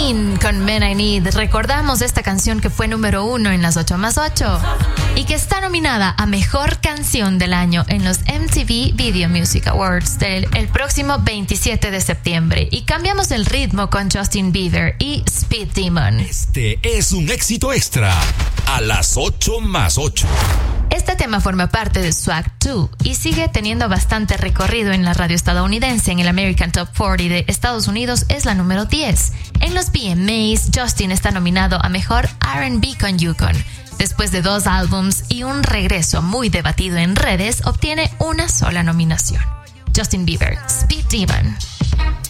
Queen con Men I Need. Recordamos esta canción que fue número 1 en las 8 más 8 y que está nominada a Mejor Canción del Año en los MTV Video Music Awards el próximo 27 de septiembre. Y cambiamos el ritmo con Justin Bieber y Speed Demon. Este es un éxito extra a las 8 más 8. Este tema forma parte de Swag 2 y sigue teniendo bastante recorrido en la radio estadounidense. En el American Top 40 de Estados Unidos es la número 10. En los VMAs, Justin está nominado a Mejor R&B con Yukon. Después de 2 álbums y un regreso muy debatido en redes, obtiene una sola nominación. Justin Bieber, Speed Demon.